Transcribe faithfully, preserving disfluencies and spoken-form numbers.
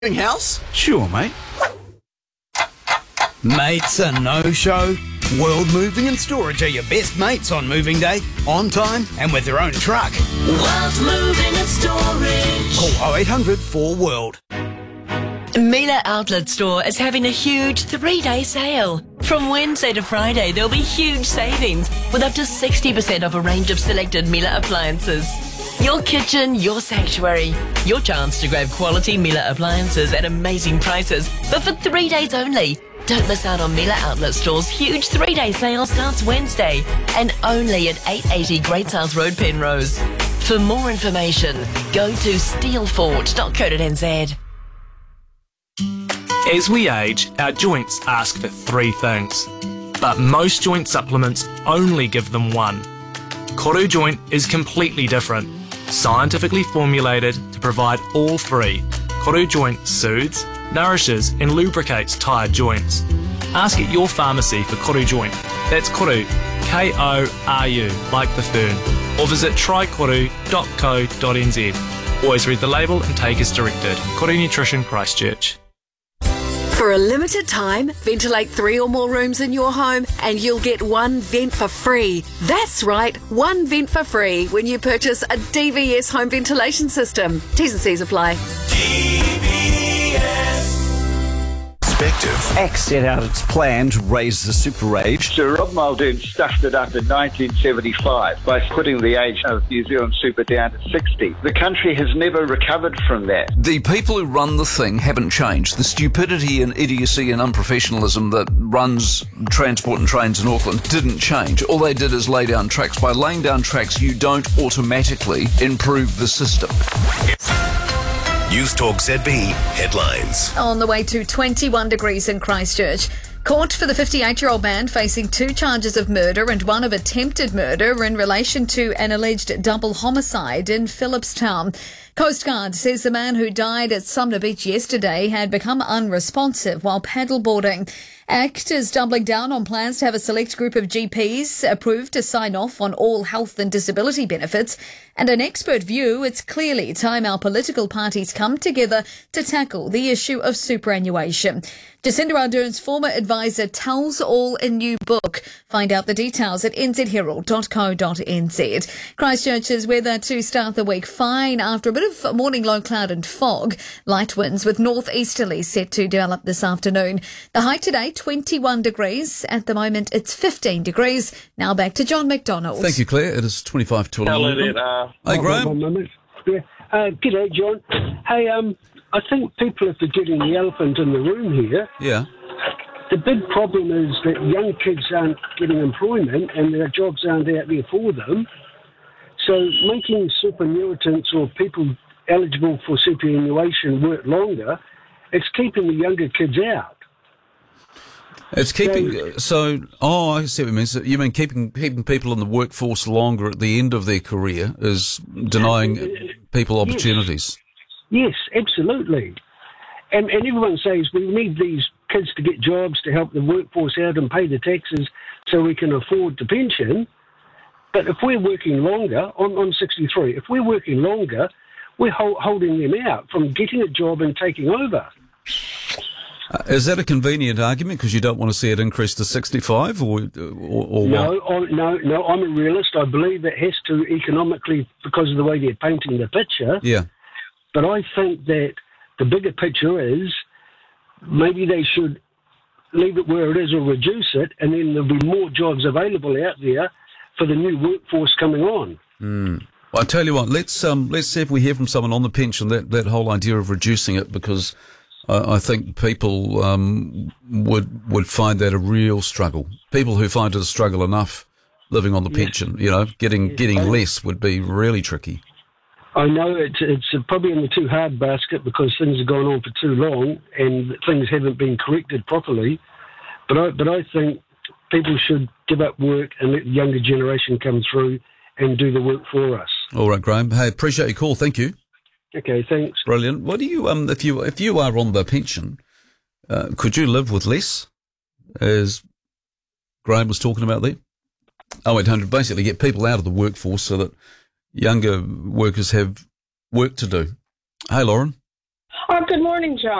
House? Sure, mate. Mates a no-show? World Moving and Storage are your best mates on moving day, on time and with their own truck. World Moving and Storage. Call oh eight hundred four world. Miele Outlet Store is having a huge three-day sale. From Wednesday to Friday, there'll be huge savings with up to sixty percent off a range of selected Miele appliances. Your kitchen, your sanctuary. Your chance to grab quality Miele appliances at amazing prices, but for three days only. Don't miss out on Miele Outlet Store's huge three-day sale starts Wednesday and only at eight eighty Great South Road, Penrose. For more information, go to steelfort dot co dot n z. As we age, our joints ask for three things, but most joint supplements only give them one. Koru Joint is completely different, scientifically formulated to provide all three. Koru Joint soothes, nourishes and lubricates tired joints. Ask at your pharmacy for Koru Joint. That's Koru, K O R U, like the fern, or visit try koru dot co dot n z. Always read the label and take as directed. Koru Nutrition, Christchurch. For a limited time, ventilate three or more rooms in your home and you'll get one vent for free. That's right, one vent for free when you purchase a D V S home ventilation system. T's and C's apply. D V S. Perspective. ACT set out its plan to raise the super age. Sir Rob Muldoon stuffed it up in nineteen seventy-five by putting the age of New Zealand super down to sixty. The country has never recovered from that. The people who run the thing haven't changed. The stupidity and idiocy and unprofessionalism that runs transport and trains in Auckland didn't change. All they did is lay down tracks. By laying down tracks, you don't automatically improve the system. News Talk Z B headlines. On the way to twenty-one degrees in Christchurch. Court for the fifty-eight-year-old man facing two charges of murder and one of attempted murder in relation to an alleged double homicide in Phillipstown. Coast Guard says the man who died at Sumner Beach yesterday had become unresponsive while paddleboarding. ACT is doubling down on plans to have a select group of G Ps approved to sign off on all health and disability benefits. And an expert view, it's clearly time our political parties come together to tackle the issue of superannuation. Jacinda Ardern's former advisor tells all in new book. Find out the details at n z herald dot co dot n z. Christchurch's weather to start the week fine after a bit of morning low cloud and fog. Light winds with northeasterlies set to develop this afternoon. The high today, twenty-one degrees. At the moment, it's fifteen degrees. Now back to John McDonald. Thank you, Claire. It is twenty-five to eleven. Hello there. Uh, hey, Graham. Yeah. Uh, g'day, John. Hey, um, I think people are forgetting the elephant in the room here. Yeah. The big problem is that young kids aren't getting employment and their jobs aren't out there for them. So making superannuitants or people eligible for superannuation work longer, it's keeping the younger kids out. It's keeping, so, so, oh, I see what you mean. So you mean keeping keeping people in the workforce longer at the end of their career is denying uh, people opportunities? Yes, yes, absolutely. And, and everyone says we need these kids to get jobs to help the workforce out and pay the taxes so we can afford the pension. But if we're working longer, I'm, I'm sixty-three, if we're working longer, we're hold, holding them out from getting a job and taking over. Uh, is that a convenient argument because you don't want to see it increase to sixty-five, or, or, or no? what? I, no, no. I'm a realist. I believe it has to economically because of the way they're painting the picture. Yeah. But I think that the bigger picture is maybe they should leave it where it is or reduce it, and then there'll be more jobs available out there for the new workforce coming on. Mm. Well, I tell you what, let's um, let's see if we hear from someone on the pension that that whole idea of reducing it, because I think people um, would would find that a real struggle. People who find it a struggle enough living on the yes. pension, you know, getting yes. getting less would be really tricky. I know it's it's probably in the too hard basket because things have gone on for too long and things haven't been corrected properly. But I but I think people should give up work and let the younger generation come through and do the work for us. All right, Graham. Hey, appreciate your call. Thank you. Okay, thanks. Brilliant. What do you, um, if you, if you are on the pension, uh, could you live with less, as Graham was talking about there? oh eight hundred, basically get people out of the workforce so that younger workers have work to do. Hey, Lauren. Oh, good morning, John.